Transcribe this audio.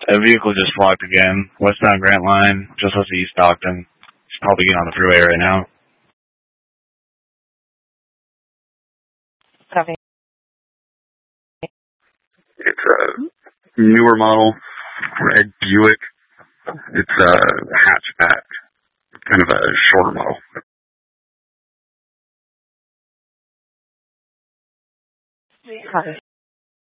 A vehicle just flocked again. Westbound Grant Line, just west of East Stockton. It's probably getting on the freeway right now. Copy. It's a newer model, red Buick. It's a hatchback, kind of a shorter model. Copy.